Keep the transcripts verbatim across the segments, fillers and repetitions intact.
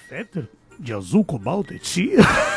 Fetter? De azul cobalto é tia?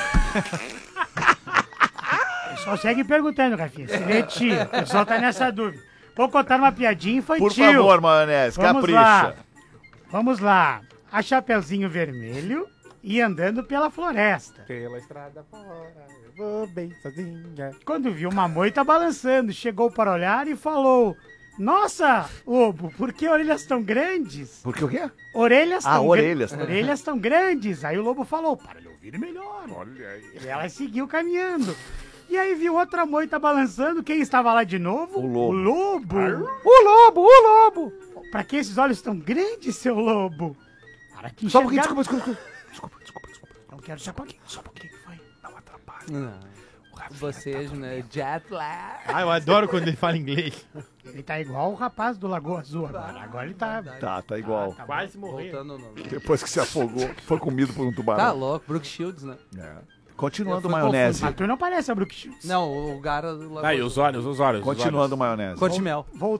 Só segue perguntando, Rafinha, se é tia. O pessoal tá nessa dúvida. Vou contar uma piadinha infantil. Por favor, maionese, Vamos capricha. lá. Vamos lá. A Chapeuzinho Vermelho ia andando pela floresta. Pela estrada fora, eu vou bem sozinha. Quando viu uma moita balançando, chegou para olhar e falou: Nossa, lobo, por que orelhas tão grandes? Por que o quê? Orelhas Ah, tão orelhas. grandes. Orelhas tão grandes. Aí o lobo falou: Para de ouvir melhor. Olha aí. E ela seguiu caminhando. E aí viu outra moita balançando. Quem estava lá de novo? O lobo. O lobo. O lobo, o lobo. Pra que esses olhos tão grandes, seu lobo? Para te Só um pouquinho, enxergar. desculpa, desculpa. Desculpa, desculpa, desculpa. Não quero só um pouquinho. Só um pouquinho que foi. Não atrapalha. Não. Vocês, né? Jet lag. Ah, eu adoro quando ele fala inglês. Ele tá igual o rapaz do Lagoa Azul agora. Agora ele tá... Tá, tá igual. tá Quase morreu. Voltando ao nome. Depois que se afogou, foi comido por um tubarão. Tá louco, Brooke Shields, né? É. Continuando Eu fui maionese. Mas tu não parece a Brooke Shields. Não, o cara do Lagoa Aí, os olhos, os olhos. os Continuando olhos. maionese. Cor de mel. Vou...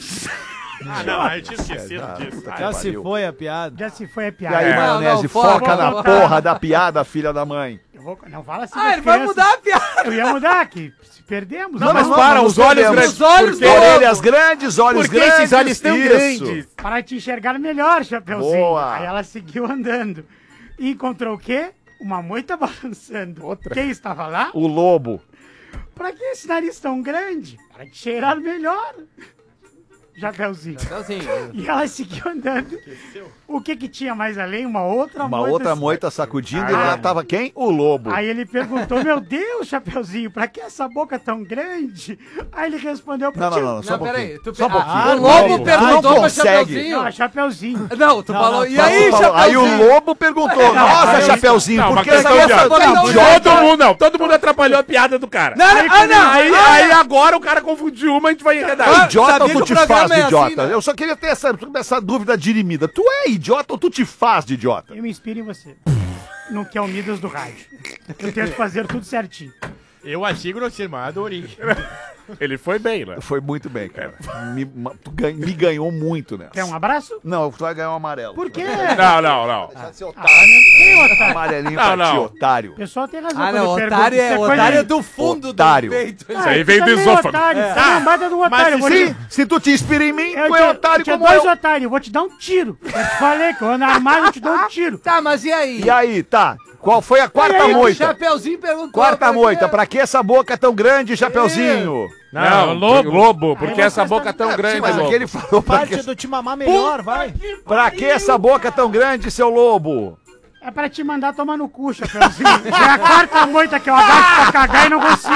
Ah, não, eu tinha esquecido Ah, disso. puta Ah, que Já se pariu. foi a piada. Já se foi a E piada. aí, É. maionese, Não, não, foca fora, na fora. porra da piada, filha da mãe. Eu vou... Não fala assim Ah, das ele vai crianças. mudar a piada. Eu ia mudar aqui. Se perdemos. Não, mas não, para, não os olhos perdemos. grandes. Os olhos Por quê? do- Orelhas grandes, olhos Por que grandes. esses olhos tão isso. grandes? Para te enxergar melhor, Chapeuzinho. Boa. Aí ela seguiu andando. E encontrou o quê? Uma moita balançando. Outra. Quem estava lá? O lobo. Pra que esse nariz tão grande? Para te cheirar melhor. Chapeuzinho. Assim, E ela seguiu andando. O que que tinha mais além? Uma outra Uma moita. outra moita sacudindo e Ah. lá tava quem? O lobo. Aí ele perguntou, meu Deus, Chapeuzinho, pra que essa boca tão grande? Aí ele respondeu pra Não, não, ti. não, não, só um não, peraí. pouquinho. Tu Só um pe- pouquinho. Ah, Ah, o lobo não, perguntou não pra consegue. Chapeuzinho. Não, é Chapeuzinho. Não, tu Não, falou. não, E não, aí, Falou- Aí o Chapeuzinho? lobo perguntou, Não, nossa, aí- Chapeuzinho, Não, por uma que questão essa de- boca não, tão não, idiota? Todo mundo, não, todo mundo atrapalhou a piada do cara. Não, não, ah, não. Aí, ah, aí agora o cara confundiu uma, a gente vai enredar. Ah, Idiota sabia ou tu que o te programa faz de é assim, idiota? né? Eu só queria ter essa, essa dúvida dirimida. Tu é idiota ou tu te faz de idiota? Eu me inspiro em você. No que é o Midas do rádio. Eu tento fazer tudo certinho. Eu achei grosseiro, mas adorei. Ele foi bem, né? Foi muito bem, cara. Me, ma- tu gan- me ganhou muito nessa. Quer um abraço? Não, tu vai ganhar um amarelo. Por quê? Não, não, não. Deixa de ser Ah, otário. quem, otário? Amarelinho Não, pra ti, não. otário. O pessoal tem razão. Ah, quando não, pergunta otário se é, coisa otário é de- do fundo Otário. do peito. Ah, Isso aí tu veio do também é esôfago. Otário, É. você é lambada de um otário. eu vou Se, te- se tu te inspira em mim, eu tu é tinha- otário tinha como dois eu. otários, eu vou te dar um tiro. Eu te falei que eu ando armado, eu te dou um tiro. Tá, mas e aí? E aí, tá? Qual foi a quarta E aí, O moita? Chapeuzinho perguntou. Quarta pra moita, quê? pra que essa boca tão grande, Chapeuzinho? Não, lobo. Lobo, porque Aí essa você boca está- tão É, grande, sim, mas lobo. aqui ele falou pra Parte que, do te mamar melhor, vai. pra que essa boca tão grande, seu lobo? É pra te mandar tomar no cu, Chapeuzinho. É a quarta moita que eu agacho pra cagar e não consigo.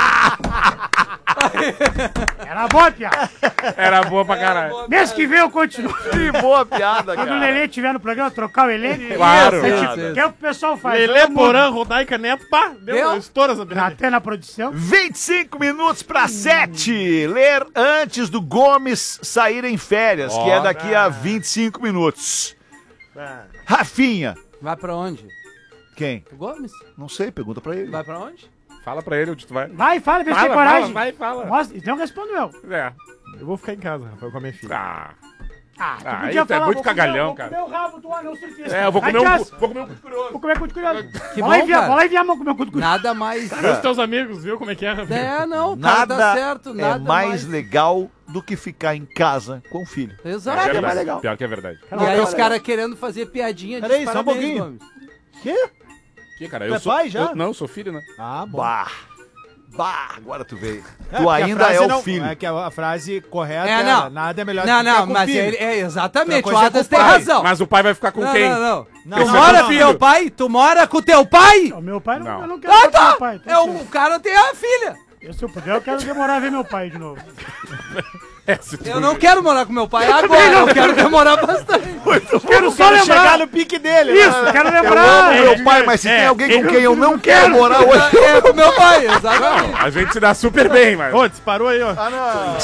Era boa, piada. Era boa pra caralho. Mês que vem eu continuo. Que boa piada, Quando o cara. Lelê estiver no programa, trocar o Lelê. Claro. Aí, Isso, tipo, isso. o que o pessoal faz? Lelê, Eu mudo. Porã, Rodaica Neto, pá, deu, Deu? estoura essa piada. Até na produção. vinte e cinco minutos para sete. Ler antes do Gomes sair em férias, que é daqui a vinte e cinco minutos. Rafinha. Vai pra onde? Quem? O Gomes? Não sei, pergunta pra ele. Vai pra onde? Fala pra ele onde tu vai. Vai, fala, vê se tem Fala, coragem. fala, vai, fala. Mostra, então respondo eu. É. Eu vou ficar em casa, Rafael, com a minha filha. Ah. Ah, tu Ah, podia aí tu é falar, muito vou comer- cagalhão, vou cara. comer o rabo do anão surfista. É, eu vou Vai, comer um Jazz. cu, vou comer um cu curioso. Vou comer cu de curioso. Que Vai lá bom, enviar, cara. vai lá enviar a mão comer o cu de curioso. Nada mais. Vê os teus amigos, viu como é que é, Rafael? É, não, o cara Nada tá certo. é Nada mais legal do que ficar em casa com o filho. Exato. É mais verdade. legal. Pior que é verdade. E aí os caras querendo fazer piadinha de Peraí, só um parabéns, pouquinho. Gomes. Quê? Que, cara? Tu Eu é sou pai já? eu- não, eu sou filho, né? Ah, bom. Bah. Bah, agora tu veio. É, tu porque a ainda frase é o não- filho. É que a, a frase correta É, é, não. nada é melhor Não, do que ficar não, com mas filho. ele, é exatamente, Outra o coisa é Adas com tem o pai. razão. Mas o pai vai ficar com não, quem? não, não. Não, tu não, mora não, com não. teu pai? Tu mora com teu pai? O meu pai não, Não. eu não quero Ah, ver tá. meu pai. É, o cara tem a filha. Eu, se eu puder, eu quero demorar a ver meu pai de novo. É, se tu- Eu não quero morar com meu pai agora, eu quero demorar bastante. Quero só Quero chegar lembrar. no pique dele. Isso, né? quero Eu lembrar. amo meu pai, mas se tem alguém com quem eu não quero morar hoje. É com meu pai, exatamente. A gente se dá super bem, mas... Ô, disparou aí, ó. Ah, não.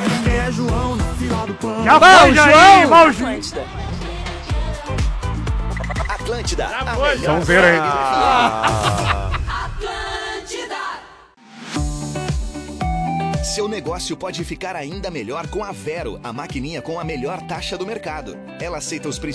Já Vai, foi, o Jair, João. vai, o João. Atlântida, a foi. melhor Vamos ver aí. Seu negócio pode ficar ainda melhor com a Vero, a maquininha com a melhor taxa do mercado. Ela aceita os